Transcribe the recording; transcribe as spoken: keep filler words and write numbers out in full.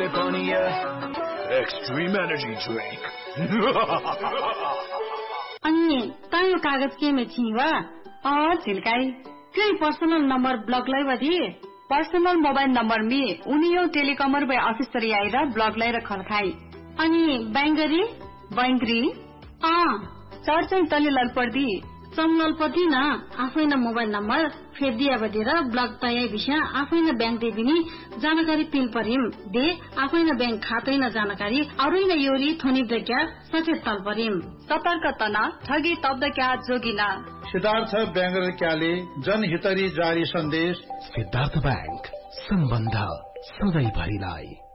California Extreme Energy Drink. अनि तायो कागज केमे छिवा a झिल्काई केही पर्सनल नम्बर ब्लॉक लै बदी पर्सनल मोबाइल नम्बर में उनियो टेलिकमर बे ऑफिसर आइरा ब्लॉक लै रखल खाई अनि बैंगरी बैंगरी अ चर्चै तले ललपर्दी चमलपति न आफैन मोबाइल नम्बर फेदिया बदेर ब्लॉक तय विषय आफैन बैंक देबिनी जानकारी पिल परिम दे आफैन बैंक खातै न जानकारी अरुइन योरी थोनी ब्रेक्या सचेत तल परिम सतर्क तना ठगी तब्द क्या जोगिना सिद्धार्थ बैंगर क्याले जनहितरी जारी सन्देश सिद्धार्थ बैंक सम्बन्ध सधैँ भरिलाई।